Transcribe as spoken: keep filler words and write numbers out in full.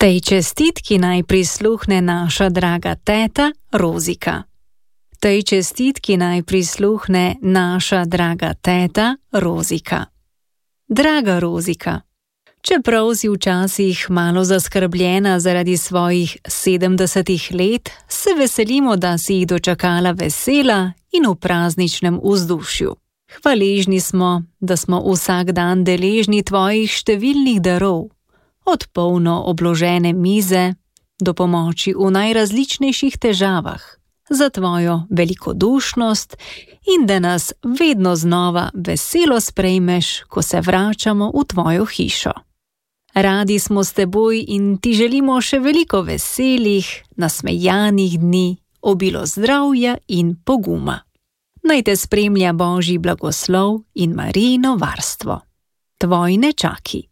Tej čestitki naj prisluhne naša draga teta Rozika. Tej čestitki naj prisluhne naša draga teta Rozika. Draga Rozika, čeprav si včasih malo zaskrbljena zaradi svojih sedemdesetih let, se veselimo, da si jih dočakala vesela in v prazničnem vzdušju. Hvaležni smo, da smo vsak dan deležni tvojih številnih darov, od polno obložene mize do pomoči v najrazličnejših težavah, za tvojo velikodušnost in da nas vedno znova veselo sprejmeš, ko se vračamo v tvojo hišo. Radi smo s teboj in ti želimo še veliko veselih, nasmejanih dni, obilo zdravja in poguma. Naj te spremlja Božji blagoslov in Marijino varstvo. Tvoji nečaki.